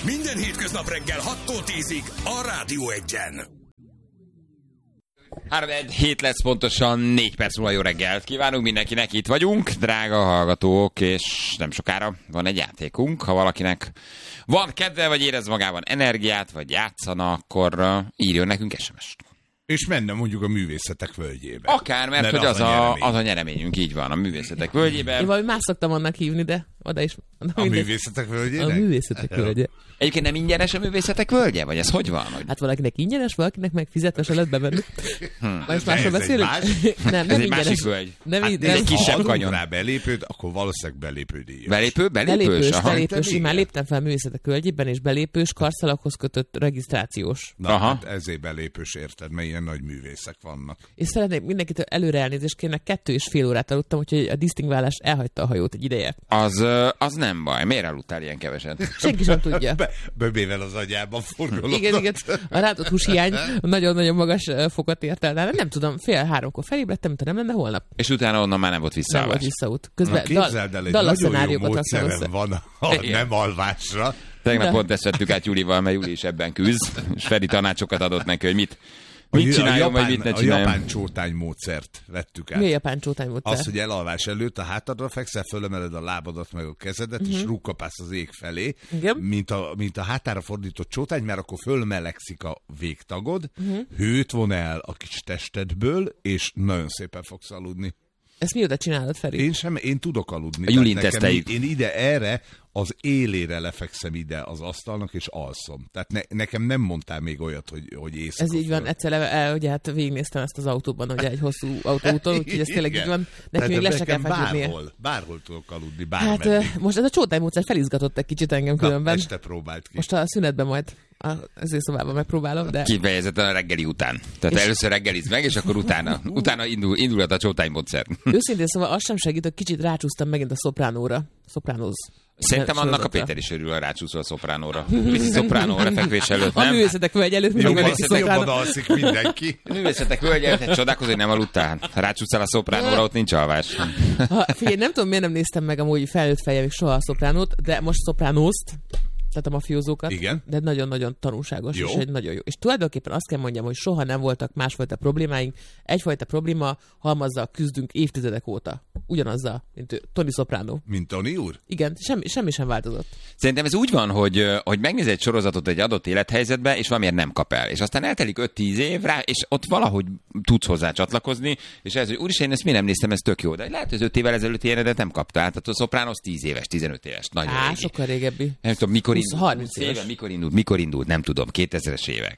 Minden hétköznap reggel 6-tól 10-ig a Rádió Egyen. 3-1 lesz pontosan, 4 perc múlva jó reggelt kívánunk mindenkinek, itt vagyunk, drága hallgatók, és nem sokára van egy játékunk. Ha valakinek van kedve, vagy érez magában energiát, vagy játszana, akkor írjon nekünk SMS-t. És menne mondjuk a Művészetek Völgyébe. Akár, mert hogy az a nyereményünk, így van, a Művészetek Völgyébe. Én valami más szoktam annak hívni, de oda is. A Művészetek Völgyének? A Művészetek Völgye. Egyébként nem ingyenes a Művészetek Völgye? Vagy ez hogy van? Hogy... Hát valakinek ingyenes, valakinek meg fizetve se lehet bevenni. Most másról beszélünk? Nem ez egy ingyenes. másik völgy. Nem, hát nem. egy kisebb ha kanyon. rá belépőd, akkor valószínűleg belépődíjas. Belépős. Én már léptem fel Művészetek Völgyében, és belépős, karszalaghoz kötött regisztrációs. Na, hát ezért belépős, érted, mert ilyen nagy művészek vannak. És szeretnék mindenkitől előre elnézést kérni, 2,5 órát aludtam, úgyhogy a disztingválás elhagyta a hajót egy ideje. Az nem baj. Miért aludtál ilyen keveset? Senki sem tudja. Böbével az agyában forgolódott. Igen. A rántott húshiány nagyon-nagyon magas fokot ért el. Nem tudom, 2:30 felébredtem, mint nem lenne holnap. És utána onnan már nem volt visszaállás. Nem volt visszaút. Közben képzeld el, egy nagyon jó módszerem van a nem alvásra. Tegnap pont ezt vettük át Julival, mert Juli is ebben küzd, és Feri tanácsokat adott neki, hogy mit csináljon, vagy mit ne csináljon. A japán csótány módszert vettük át. Mi a japán csótány módszer? Az, hogy elalvás előtt a hátadra fekszel, fölemeled a lábadat meg a kezedet, és rúgkapálsz az ég felé, mint a hátára fordított csótány, mert akkor fölmelegszik a végtagod, hőt von el a kis testedből, és nagyon szépen fogsz aludni. Ezt mióta csinálod, Feri? Én tudok aludni. A Julin teszteljük. Én ide erre, az élére lefekszem ide az asztalnak, és alszom. Tehát nekem nem mondtál még olyat, hogy éjszaka. Ez így van, egyszer, ugye hát végignéztem ezt az autóban, ugye egy hosszú autóúton, úgyhogy ez tényleg így van. Neki még le se kell feküdnie. Bárhol tudok aludni, bármeddig. Hát most ez a csótánymódszer felizgatott egy kicsit engem különben. Este próbált ki. Most a szünetben majd az szobában megpróbálom, de... Kifejezetten a reggeli után. Tehát először reggeliz meg, és akkor utána indulhat a csótánymódszer. Őszintén szóval az sem segít, hogy kicsit rácsúsztam megint a szopránóra. Szopránóz. Szerintem annak a Péter is örül, a rácsúszol a szopránóra. Pici szopránó lefekvés előtt, nem? A Művészetek Völgy előtt mindig van egy szopránó. Jobban alszik mindenki. A Művészetek Völgy előtt csodálkozó, hogy nem aludtál. Ha rácsúszol a szopránóra, ott nincs alvás. Figyelj, nem tudom, miért nem néztem meg amúgy felnőtt fejjel még soha a szopránót, de most szopránózt, tehát a mafiózókat, igen. De nagyon-nagyon tanulságos, jó. És egy nagyon jó. És tulajdonképpen azt kell mondjam, hogy soha nem voltak másfajta problémáink. Egyfajta probléma halmazzal küzdünk évtizedek óta. Ugyanazzal, mint Tony Soprano. Mint Tony úr? Igen, semmi sem változott. Szerintem ez úgy van, hogy megnéz egy sorozatot egy adott élethelyzetbe, és valamiért nem kap el. És aztán eltelik 5-10 év rá, és ott valahogy tudsz hozzá csatlakozni, és ez, hogy úristen, én ezt miért nem néztem, ez tök jó. De lehet, hogy az 5 évvel ezelőtt ilyenedet nem kaptál. Tehát a Sopranos 10 éves, 15 éves. Nagyon régi. Sokkal régebbi. Nem tudom, mikor 30 éves. Mikor indult, nem tudom, 2000-es évek,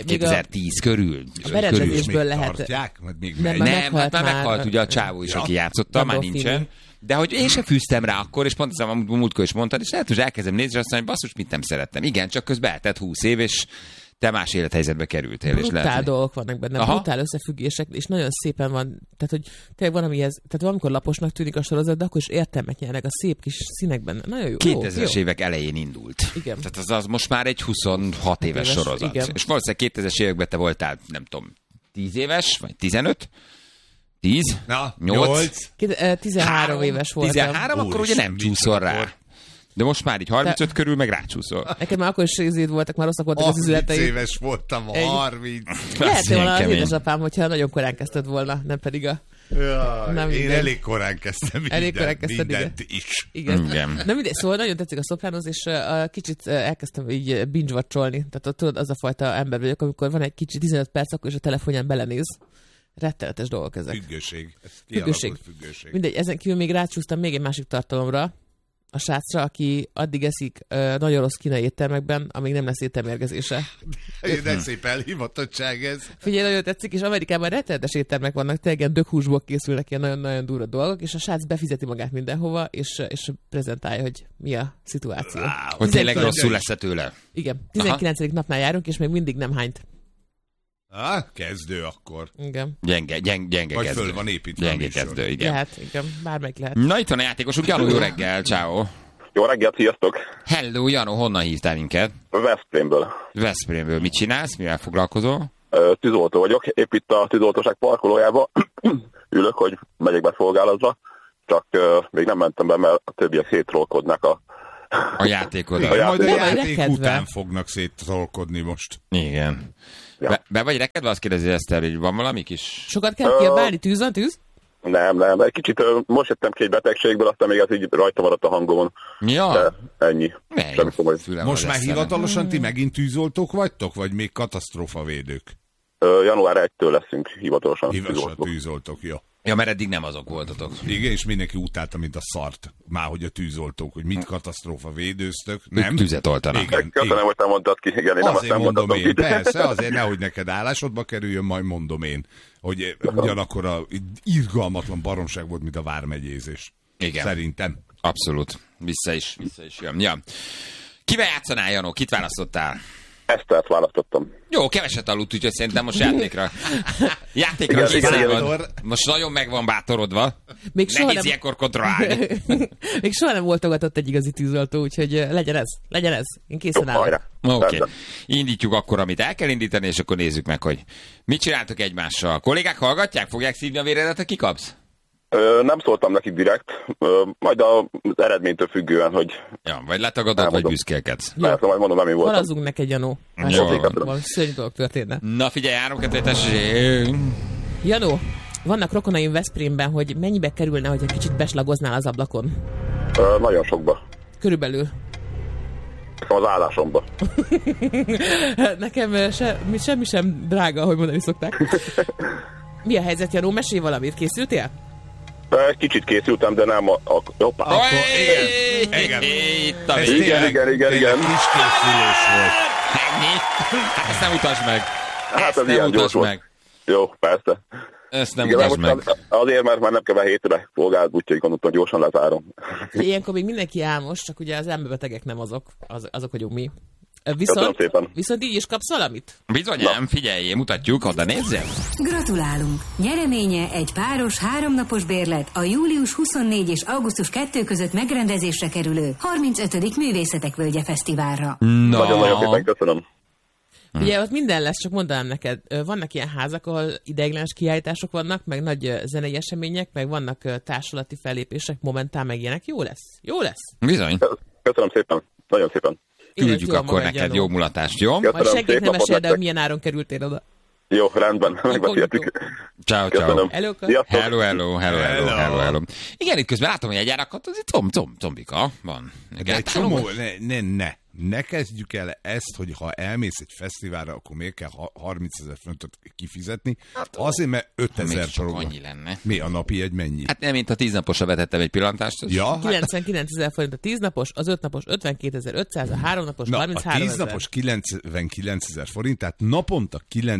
2010 körül. A berendezésből lehet. Tartják? Még nem, meghalt ugye a csávó is, aki játszotta, már nincsen. De hogy én sem fűztem rá akkor, és pont a múltkor is mondtad, és lehet, hogy elkezdem nézni, és azt mondom, hogy basszus, mit nem szerettem. Igen, csak közben eltelt 20 év, és te más élethelyzetbe kerültél. Brutál dolgok vannak benne, brutál összefüggések, és nagyon szépen van, tehát hogy tényleg van, amihez, tehát valamikor laposnak tűnik a sorozat, de akkor is értelmet nyernek a szép kis színekben. Nagyon jó. 2000-es évek elején indult. Igen. Tehát az most már egy 26 éves sorozat. Igen. És valószínűleg 2000-es években te voltál, nem tudom, 10 éves, vagy 15? 10? Na, 8? 13 éves voltam. 13, akkor ugye nem csúszol rá. De most már így 35 körül meg rácsúszol. Nekem már akkor is ízét voltak, már rosszak voltak az üzleteim. 30 éves voltam, 30. Lehet, hogy az édesapám, hogyha nagyon korán kezdted volna, nem pedig a... Én elég korán kezdtem mindent is. Igen. Na mindegy, szóval nagyon tetszik a Sopranos, és kicsit elkezdtem így binge-watcholni. Tehát tudod, az a fajta ember vagyok, amikor van egy kicsi 15 perc, akkor is a telefonján belenéz. Rettenetes dolgok ezek. Függőség. Mindegy, ezen kívül még rácsúsztam még egy másik tartalomra, a srácra, aki addig eszik nagyon rossz kínai éttermekben, amíg nem lesz éttermérgezése. De szép elhivatottság ez. Figyelj, nagyon tetszik, és Amerikában rettenetes éttermek vannak, tényleg dökhúsból készülnek ilyen nagyon-nagyon durva dolgok, és a srác befizeti magát mindenhova, és prezentálja, hogy mi a szituáció. Wow. Hogy tényleg rosszul lesz tőle. Igen. 19. napnál járunk, és még mindig nem hányt. Kezdő akkor. Igen. Gyenge vagy kezdő. Föl van építve. Gyenge kezdő, igen. Lehet, igen. Bármelyik lehet. Na itt van a játékosunk, Janó, jó reggel, ciao. Jó reggelt, sziasztok! Hello, Janó, honnan hívtál minket? Veszprémből. Mit csinálsz? Mivel foglalkozol? Tűzoltó vagyok. Épp itt a tűzoltóság parkolójába ülök, hogy megyek be szolgálatba. Csak még nem mentem be, mert a többiek hétrólkodnak a A játékod. Majd a játék rekedve. után fognak széttolkodni most. Igen. Ja. Be vagy rekedve, azt kérdezi Eszter, hogy van valami kis... Sokat kell kiabálni? Tűz van, tűz? Nem. Egy kicsit most jöttem ki egy betegségből, aztán még az így rajta maradt a hangomon. Ja. De ennyi. Ne, Semmi komoly. fülem Most az már Eszternek. hivatalosan ti megint tűzoltók vagytok, vagy még katasztrófavédők? Január 1-től leszünk hivatalosan Hivatalosan tűzoltók, jó. Ja, mert eddig nem azok voltatok. Igen, és mindenki utálta, mint a szart. Már hogy a tűzoltók, hogy mit katasztrófa védőztök, nem? Tüzet oltanak. Igen, Köszönöm, hogy te mondtad ki. Igen, én nem azt Azért nem mondom mondhatom én, ki. persze, azért nehogy neked állásodba kerüljön, majd mondom én, hogy ugyanakkor a irgalmatlan baromság volt, mint a vármegyézés. Igen. Szerintem. Abszolút. Vissza is jön. Ja. Kivel játszanál, Janó? Kit választottál? Esztert választottam. Jó, keveset aludt, úgyhogy szerintem most játékra Igen, készen igen. van. Most nagyon meg van bátorodva. Még soha Nehéz nem... ilyenkor kontrollálni. Még soha nem voltogatott egy igazi tűzoltó, úgyhogy legyen ez. Én készen állok. Hajrá. Oké. Rendben. Indítjuk akkor, amit el kell indítani, és akkor nézzük meg, hogy mit csináltok egymással. Kollégák hallgatják? Fogják szívni a véredet, ha kikapsz? Nem szóltam nekik direkt, majd az eredménytől függően, hogy Ja, vagy letagadod, vagy Elmondom. büszkélkedsz. persze, majd mondom, nem én voltam. Halazzunk neked, Janó. Jó. Valami szörnyű dolog történne. Na figyelj, 3-2-1-es. Janó, vannak rokonaim Veszprémben, hogy mennyibe kerülne, hogyha kicsit beslagoznál az ablakon? Nagyon sokba. Körülbelül. Nekem az állásomba. Nekem semmi sem drága, ahogy mondani szokták. Mi a helyzet, Janó? Mesélj valamit. Készültél? Egy kicsit készültem, de nem hoppá. Igen. Itt a Ez vége. tényleg- igen. tényleg kis készülés volt. Ennyi. Ezt nem utasd meg. Hát Ezt ez nem ilyen utasd gyors volt. meg. Jó, persze. Ezt nem Igen, utasd most meg. azért, mert már nem kell 7-re szolgált, úgyhogy gondoltam, gyorsan lezárom. Ilyenkor még mindenki álmos, csak ugye az elmebetegek nem azok vagyunk mi. Köszönöm szépen. Viszont így is kapsz valamit? Bizonyám, figyelj, mutatjuk, oda nézzem. Gratulálunk! Nyereménye egy páros 3 napos bérlet a július 24 és augusztus 2 között megrendezésre kerülő 35. Művészetek Völgye Fesztiválra. Nagyon-nagyon szépen köszönöm. Ugye ott minden lesz, csak mondanám neked, vannak ilyen házak, ahol ideiglenes kiállítások vannak, meg nagy zenei események, meg vannak társulati fellépések, momentán meg ilyenek. Jó lesz. Jó lesz. Bizony. Köszönöm szépen. Nagyon szépen. Küldjük jól akkor magad, neked Janó. jó mulatást, jó? Majd Köszönöm, senkit szép nem napot meséld el, nektek. milyen áron kerültél oda. Jó, rendben. Megbeszéltük. Ciao, ciao. Köszönöm. Hello-ka. Sziasztok. Hello. Igen, itt közben látom, hogy egy gyárakat, az itt zombika van. De egy csomó, ne kezdjük el ezt, hogy ha elmész egy fesztiválra, akkor miért kell 30 000 forintot kifizetni? Azért, mert 5000 program. annyi lenne. Mi a napi egy mennyi? Hát nem, mint a 10 naposra vetettem egy pillantást. Ja, hát, 99 000 forint a 10 napos, az 5 napos 52 500, a 3 napos na, 33 a 10 000. napos 99 000 forint, tehát naponta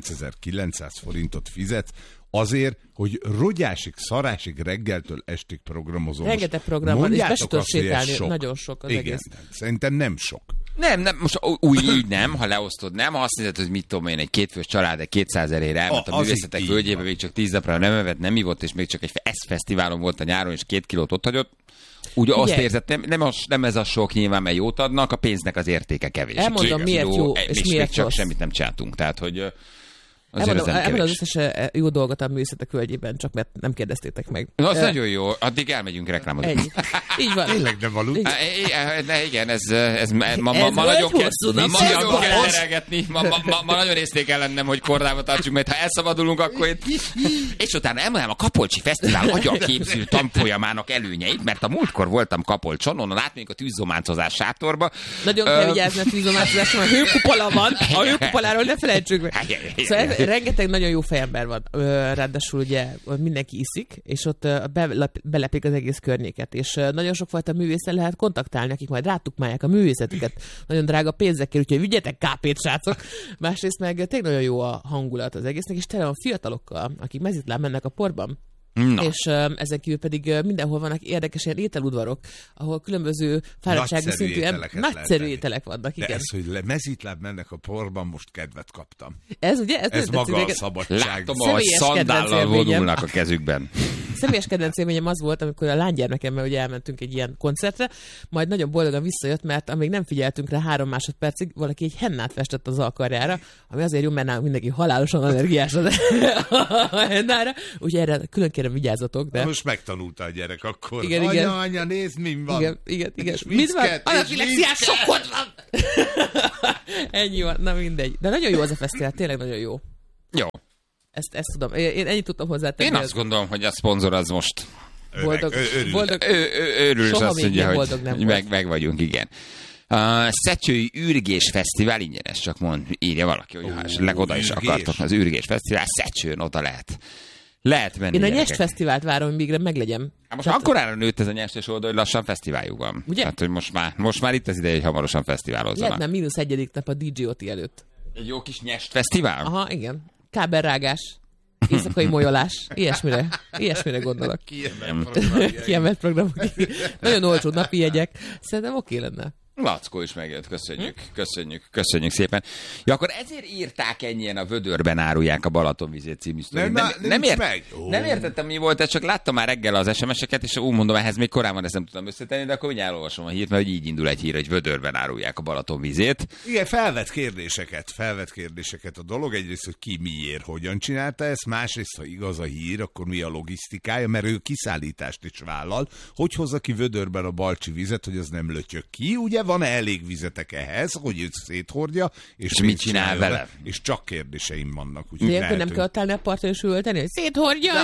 9900 forintot fizet azért, hogy rogyásig, szarásig reggeltől estig programozom. Rengeteg program van, és be se tudod sétálni, nagyon sok az Igen, egész. szerintem nem sok. Nem, most úgy így nem, ha leosztod, nem. Ha azt nézed, hogy mit tudom én, egy kétfős család, egy 200 000-ére elment a Az művészetek így völgyébe, van. még csak 10 napra nem evett, nem ivott, és még csak egy fesztiválon volt a nyáron, és 2 kilót ott hagyott. Ugye azt érzed, nem ez a sok nyilván, mert jót adnak, a pénznek az értéke kevés. Elmondom, 2 miért kiló, jó, és még miért csak rossz. semmit nem csináltunk. Tehát, hogy azért ez nem Elmondom az kevés. összes jó dolgot a művészetek völgyében, csak mert nem kérdeztétek meg. Na, az nagyon jó, addig elmegyünk reklámozni. Ennyi. Így van. Tényleg nem aludt? Igen, ez ma volt nagyon hosszú nap. nagyon kell terelgetni. Ma nagyon észnék lennem, hogy kordába tartsuk, mert ha elszabadulunk, akkor itt... És utána elmondanám a Kapolcsi Fesztivál agyaképző tanfolyamának előnyeit, mert a múltkor voltam Kapolcson, onnan átmegyünk a tűzzománcozás sátorba. Nagyon kell vigyázni a tűzomászásra, a hőkupola van, a hőkupoláról ne felejtsük meg. Szóval rengeteg nagyon jó fejember van, ráadásul ugye mindenki iszik, és ott belepik az egész környéket, és nagyon sokfajta művésszel lehet kontaktálni, akik majd rátukmálják a művészetüket. Nagyon drága pénzekkel, úgyhogy vigyetek kápét, srácok. Másrészt meg tényleg nagyon jó a hangulat az egésznek, és tele van fiatalokkal, akik mezitláb mennek a porban. Na. És ezen kívül pedig mindenhol vannak érdekes ilyen ételudvarok, ahol különböző fáradtságú Nagyszerű szintű ételeket lehet nagyszerű tenni. ételek vannak, De igen. ez, hogy mezitláb mennek a porban, most kedvet kaptam. Ez ugye? Ez nem maga tetszik a neked? szabadság. Látom, ahogy Személyes szandállal kedvenc élményem. vonulnak a kezükben. személyes kedvenc élményem az volt, amikor a lánygyermekemmel ugye elmentünk egy ilyen koncertre, majd nagyon boldogan visszajött, mert amíg nem figyeltünk rá 3 másodpercig, valaki egy hennát festett az alkarjára, ami azért jó, mert nálunk mindenki halálosan allergiás a hennára, úgyhogy erre külön kérem vigyázzatok. De... Most megtanulta a gyerek akkor. Igen. Anya, nézd, mi van. Igen. Mit van? Anafilexiás sokkod van! Ennyi van, na mindegy. De nagyon jó az a fesztivál, tényleg nagyon jó. Jó. Ezt tudom. Én ennyit tudtam hozzátenni. Én azt gondolom, hogy a szponzor az most boldog. Örül, és soha azt mondja, hogy meg vagyunk, igen. A Szecsői Ürgés Fesztivál ingyenes, csak írja valaki, hogy esetleg oda is akartok. Az Ürgés Fesztivál Szecsőn oda lehet menni. Én a Nyest Fesztivált várom, hogy végre meglegyen. Most akkorára nőtt ez a nyestes oldal, hogy lassan fesztiváljuk van. Ugye? Hát, hogy most már itt az ideje, hogy hamarosan fesztiválozzanak. Lehetne -1. nap a DJ Oti előtt. Egy jó kis nyest fesztivál? Aha, igen. Kábelrágás, éjszakai molyolás, ilyesmire gondolok. Kiemelt programok. Nagyon olcsó napi jegyek. Szerintem oké lenne. Lackó is megjött, köszönjük szépen. Ja, akkor ezért írták ennyien a Vödörben árulják a Balatonvizét című sztorit. Nem értettem, mi volt, csak láttam már reggel az SMS-eket, és úgy mondom, ehhez még korábban ezt nem tudtam összetenni, de akkor úgy elolvasom a hírt, mert így indul egy hír, hogy Vödörben árulják a Balatonvizét. Igen, felvet kérdéseket a dolog. Egyrészt, hogy ki miért, hogyan csinálta ezt, másrészt, ha igaz a hír, akkor mi a logisztikája, mert ő kiszállítást is vállal. Hogy hozza ki Vödörben a balcsi vizet, hogy az nem lötyög ki, ugye? Van-e elég vizetek ehhez, hogy őt széthordja, és mit csinál vele? És csak kérdéseim vannak. De akkor nem kell ott állni a parton és üvölteni, hogy széthordja!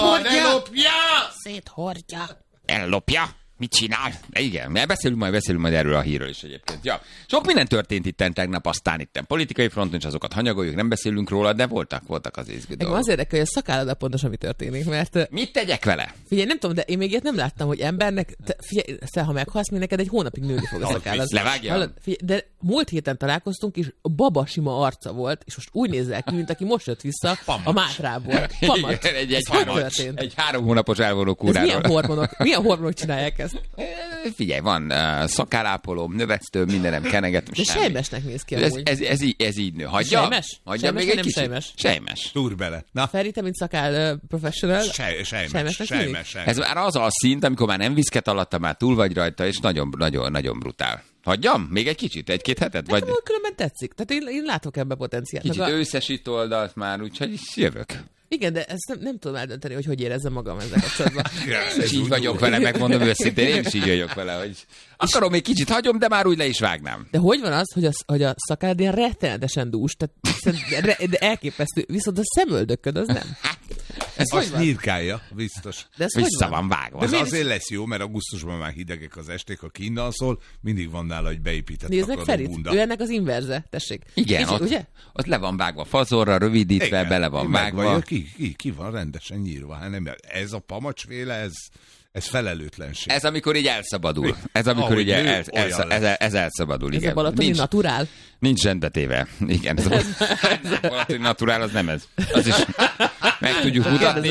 Ellopja! Mit csinál? Igen, mert beszélünk majd erről a hírről is egyébként. Ja. Sok minden történt itten tegnap, aztán itten politikai fronton, és azokat hanyagoljuk, nem beszélünk róla, de voltak az izgi dolgok. Az érdekel, hogy a szakállada pontosan mi történik, mert... Mit tegyek vele? Figyelj, nem tudom, de én még ilyet nem láttam, hogy embernek... Figyelj, ha meghalsz, még neked egy hónapig nőni fog a szakállad. Levágja? De múlt héten találkoztunk, és a baba sima arca volt, és most úgy nézel ki, mint aki most jött vissza a Mátrából. Pamat. Egy 3 hónapos elvonó kúráról. Milyen hormonok csinálják ezt? Figyelj, van szakállápolóm, növesztő, mindenem keneget. De sejmesnek néz ki amúgy. Ez így nő. Hagyja? Sejmes? Hagyja még egy kicsit? Sejmes. Túr bele. Na. Feri, te mint szakál professional. Sejmes. Ez már az a szint, amikor már nem viszket alatta, már túl vagy rajta, és nagyon brutál. Hagyjam? Még egy kicsit? 1-2 hetet? Nekem különben tetszik. Tehát én látok ebbe potenciált. Kicsit összesít oldalt már, úgyhogy is jövök. Igen, de ezt nem tudom eldönteni, hogy érezzem magam ezzel kapcsolatban. És így vagyok vele, megmondom őszintén, én is így vagyok vele, hogy akarom, még kicsit hagyom, de már úgy le is vágnám. De hogy van az, hogy a szakád ilyen rettenetesen dús, tehát de elképesztő, viszont a szemöldököd az nem. Ez azt nyírkálja, biztos. De vissza van vágva. Ez azért lesz jó, mert augusztusban már hidegek az esték, ha kinnal szól, mindig van nála egy beépített takaró bunda. Ő ennek az inverze, tessék. Igen, ott le van vágva fazorra, rövidítve, igen, bele van vágva. Ki van rendesen nyírva. Hát nem, ez a pamacsféle, ez felelőtlenség. Ez amikor így elszabadul. Ez amikor így ez elszabadul. Ez igen. A balatoni naturál? Nincs rendbetéve. Igen. Ez a balatoni naturál, az nem ez. Az is meg tudjuk mutatni,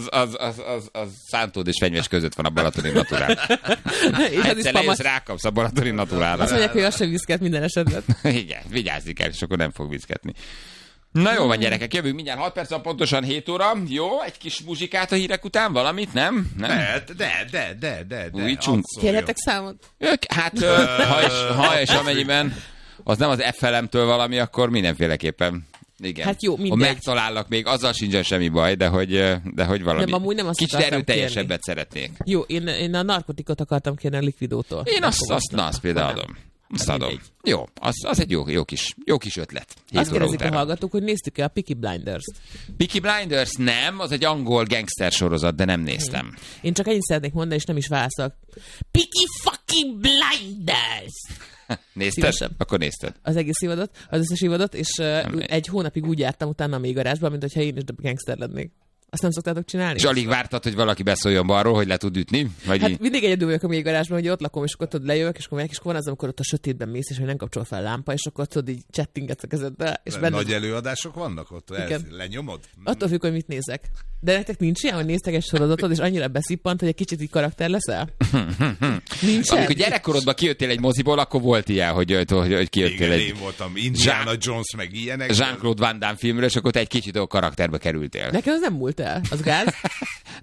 az Szántód és Fenyves között van a balatoni naturál. Egyszer lejössz, rákapsz a balatoni naturálra. Azt mondják, hogy az sem viszket minden esetben. Igen, vigyázni kell, és akkor nem fog viszketni. Na jó van, gyerekek, jövünk mindjárt 6 perc, pontosan 7 óra. Jó, egy kis muzsikát a hírek után, valamit, nem? De. Újítsunk. Kérhetek számot? Hát, ha és amennyiben az nem az FLM-től valami, akkor mindenféleképpen. Igen. Hát jó, ha megtalállak még, azzal sincsen semmi baj, de hogy valami. Nem, amúgy nem azt kicsit erőteljesebbet szeretnék. Jó, én a narkotikot akartam kérni a Liquidótól. Én azt például adom. Azt adom. Jó, az egy jó kis ötlet. Azt kérdezik a hallgatók, hogy néztük-e a Peaky Blinders-t? Peaky Blinders nem, az egy angol gangster sorozat, de nem néztem. Én csak ennyit szeretnék mondani, és nem is válaszolok. Peaky fucking Blinders! Nézted? Szívesen. Akkor nézted. Az egész évadot, az összes évadot, és egy hónapig úgy jártam utána a mélygarázsba, mint hogyha én is gangster lennék. Azt nem szoktátok csinálni? És alig vártad, hogy valaki beszóljon balról, hogy le tud ütni? Vagy hát mindig egyedül vagyok a mélygarázsban, hogy ott lakom, és akkor tudod, lejövök, és akkor megyek, és akkor van az, amikor ott a sötétben mész, és hogy nem kapcsol fel a lámpa, és akkor tudod, így chattingetsz a kezeddel. És nagy előadások vannak ott? Lenyomod? Attól függ, hogy mit nézek. De nektek nincs ilyen, hogy néztek egy sorozatot, és annyira beszippant, hogy egy kicsit így karakter leszel? Nincs. Amikor gyerekkorodban kijöttél egy moziból, akkor volt ilyen, hogy kijöttél igen, egy... én voltam Indiana Jones, meg ilyenek. Jean-Claude Van Damme filmről, és akkor te egy kicsit karakterbe kerültél. Nekem az nem múlt el. Az gáz?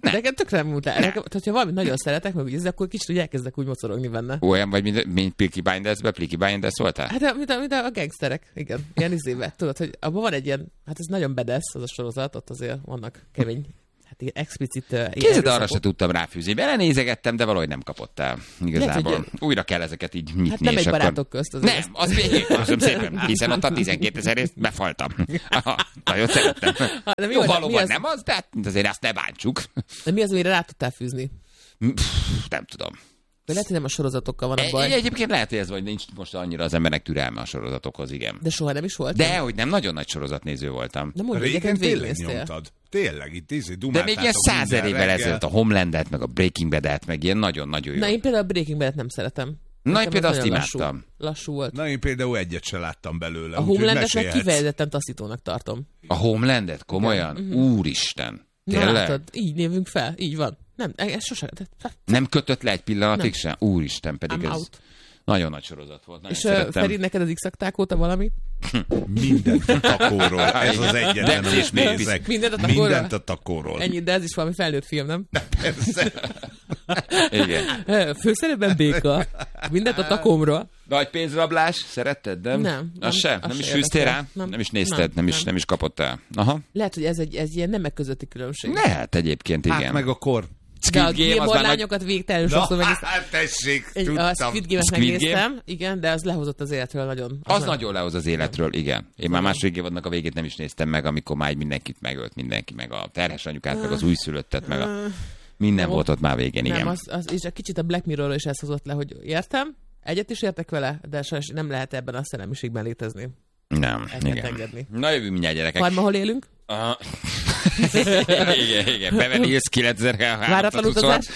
Nekem tökre nem múlt el. Tehát, ha valamit nagyon szeretek, meg úgy, akkor kicsit úgy elkezdek úgy mocorogni benne. Olyan vagy, mint Peaky Blinders-be? Peaky Blinders voltál? Hát, mint a gangsterek, igen. Ilyen izébe. Tudod, hogy abban van egy ilyen, hát ez nagyon bedesz, az a sorozat, ott azért vannak kemény, hát ilyen explicit... Kézed arra se tudtam ráfűzni. Belenézegettem, de valahogy nem kapott el. Igazából. Lehet, hogy... Újra kell ezeket így nyitni. Hát nem egy barátok közt azért. Nem, az még köszönöm szépen, hiszen ott a 12 000 részt befaltam. Nagyon szerettem. Jó, valóban nem az, de azért azt ne bántsuk. De mi az, amire rá tudtál fűzni? Nem tudom. De lehet, hogy nem a sorozatokkal van a baj. Egyébként lehet, hogy ez vagy nincs most annyira az embernek türelme a sorozatokhoz, igen. De soha nem is volt? De, hogy nem nagyon nagy sorozatnéző voltam. Régen tényleg nyomtad. Tényleg, itt de még ilyen 100 évvel ezelőtt a Homelandet, meg a Breaking Bad-et, meg ilyen nagyon-nagyon jó. Na, én például a Breaking Bad-et nem szeretem. Na, én például azt imádtam. Lassú volt. Na, én például egyet se láttam belőle. A Homelandet meg kifejezetten taszítónak tartom. A Homelandet? Komolyan? Úristen. Tényleg? Na, látod, így névünk fel, így van. Nem, ez sosem. Nem kötött le egy pillanatig sem? Úristen, pedig I'm ez out. nagyon nagy sorozat volt. És Feri, neked az X-akták óta valami? Mindent a takóról. Ez az egyetlen, amit nézek. Mindent a takóról. Ennyi, de ez is valami felnőtt film, nem? Persze. Igen. Főszerepben béka. Mindent a takómról. Nagy pénzrablás, szeretted, nem? Nem. Az sem? Nem is fűztél rá? Nem is nézted? Nem is kapott el? Aha. Lehet, hogy ez egy ilyen nemek közötti különbség. Lehet egyébként, igen. Hát meg a kor. De a Gilmore lányokat végtelenül sokszor megnéztem. Hát tessék, tudtam. A Squid Game-et megnéztem, igen, de az lehozott az életről nagyon. Az nagyon lehoz az életről, igen. Én már második évadnak a végét nem is néztem meg, amikor már mindenkit megölt mindenki, meg a terhes anyukát, meg az újszülöttet, meg a... Minden volt ott már végén, igen. Nem, és egy kicsit a Black Mirrorról is ezt hozott le, hogy értem, egyet is értek vele, de sajnos nem lehet ebben a szellemiségben létezni. Nem, igen. Engedni. Na, jövünk mindjárt, gyerekek. Farma, hol élünk? Aha. igen. Beverly Hills 9320. Váratlan utazás.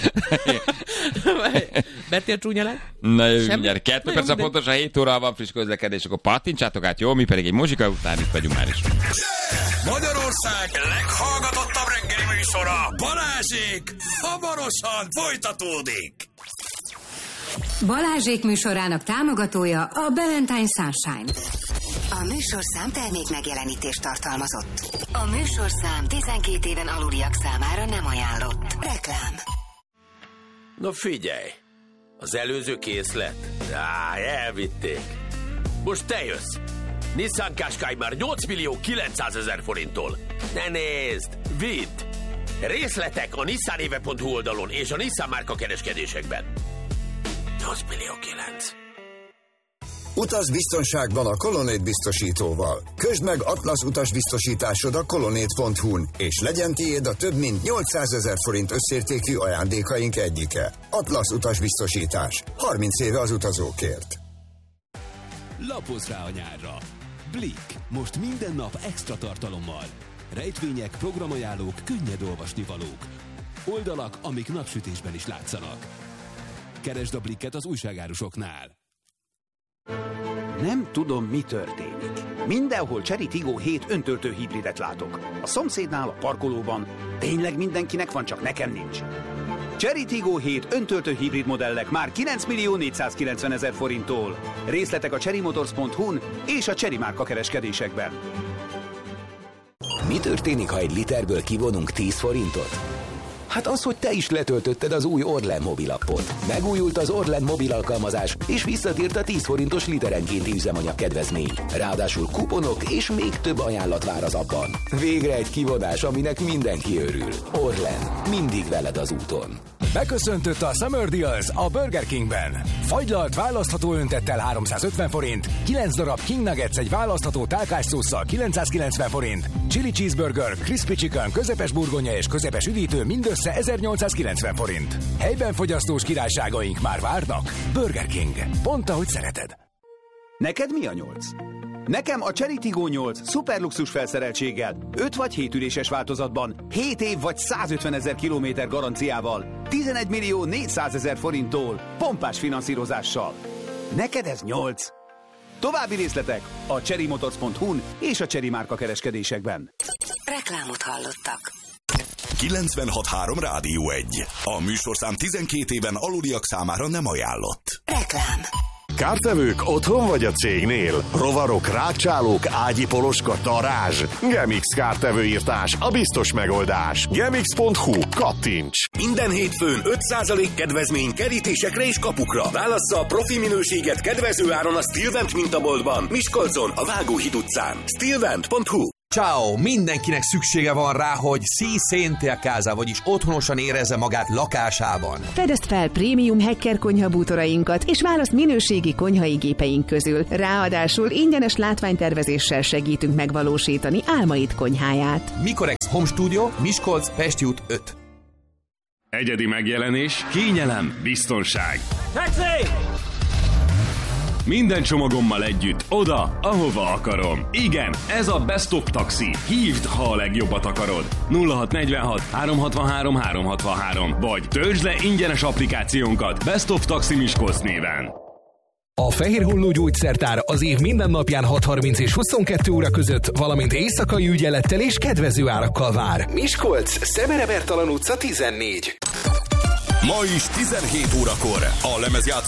Berti a csúnya lány. Na, jövünk mindjárt. 2 perc a pontos, a 7 óra van friss közlekedés, akkor pattintsátok át, jó? Mi pedig egy muzsika után itt vagyunk már is. Magyarország leghallgatottabb reggeli műsora, Balázsék, hamarosan folytatódik. Balázsék műsorának támogatója a Valentine Sunshine. A műsorszám termék megjelenítést tartalmazott. A műsorszám 12 éven aluliak számára nem ajánlott. Reklám. Na figyelj, az előző készlet? Elvitték. Most te jössz. Nissan Qashqai már 8.900.000 forinttól. Ne nézd, vidd! Részletek a nissanéve.hu oldalon és a Nissan márka kereskedésekben. 8.900.000. Utaz biztonságban a Colonnade biztosítóval. Közd meg Atlasz utasbiztosításod a colonnade.hu-n, és legyen tiéd a több mint 800.000 forint összértékű ajándékaink egyike. Atlasz utasbiztosítás. 30 éve az utazókért. Lapozz rá a nyárra! Blick. Most minden nap extra tartalommal. Rejtvények, programajánlók, könnyed olvasnivalók. Oldalak, amik napsütésben is látszanak. Keresd a Blicket az újságárusoknál. Nem tudom, mi történik. Mindenhol Chery Tiggo 7 öntöltő hibridet látok. A szomszédnál, a parkolóban. Tényleg mindenkinek van, csak nekem nincs. Chery Tiggo 7 öntöltő hibrid modellek már 9.490.000 forinttól. Részletek a cherrymotors.hu-n és a Chery márka kereskedésekben. Mi történik, ha egy literből kivonunk 10 forintot? Hát az, hogy te is letöltötted az új Orlen mobilappot. Megújult az Orlen mobil alkalmazás, és visszatért a 10 forintos literenkénti üzemanyag kedvezmény. Ráadásul kuponok és még több ajánlat vár az appban. Végre egy kivonás, aminek mindenki örül. Orlen, mindig veled az úton. Beköszöntött a Summer Deals a Burger Kingben. Fagylalt választható öntettel 350 forint, 9 darab King Nuggets egy választható tálkás szósszal 990 forint, Chili Cheeseburger, Crispy Chicken, közepes burgonya és közepes üdítő mindössze 1890 forint. Helyben fogyasztós királyságaink már várnak. Burger King. Pont ahogy szereted. Neked mi a 8? Nekem a Chery Tiggo 8 szuperluxus felszereltséggel, 5 vagy 7 üléses változatban, 7 év vagy 150.000 kilométer garanciával, 11.400.000 forinttól, pompás finanszírozással. Neked ez 8? További részletek a cherrymotors.hu-n és a Chery márka kereskedésekben. Reklámot hallottak. 96.3 Rádió 1. A műsorszám 12 éven aluliak számára nem ajánlott. Reklám. Kártevők otthon vagy a cégnél? Rovarok, rágcsálók, ágyi poloska, darázs? Gemix kártevőírtás, a biztos megoldás. Gemix.hu, kattints! Minden hétfőn 5% kedvezmény kerítésekre és kapukra. Válassza a profi minőséget kedvező áron a Stilvent mintaboltban, Miskolcon, a Vágóhíd utcán. Stilvent.hu. Ciao, mindenkinek szüksége van rá, hogy si sente a casa, vagyis otthonosan érezze magát lakásában. Fedezd fel prémium Hecker konyhabútorainkat, és választ minőségi konyhai gépeink közül. Ráadásul ingyenes látványtervezéssel segítünk megvalósítani álmaid konyháját. Mikorex Home Studio, Miskolc, Pesti út 5. Egyedi megjelenés, kényelem, biztonság. Taxi! Minden csomagommal együtt, oda, ahova akarom. Igen, ez a Best of Taxi. Hívd, ha a legjobbat akarod. 0646 363 363. Vagy töltsd le ingyenes applikációnkat Best of Taxi Miskolc néven. A Fehérholló Gyógyszertár az év minden napján 6:30 és 22 óra között, valamint éjszakai ügyelettel és kedvező árakkal vár. Miskolc, Szemerebertalan utca 14. Ma is 17 órakor a lemezjátszó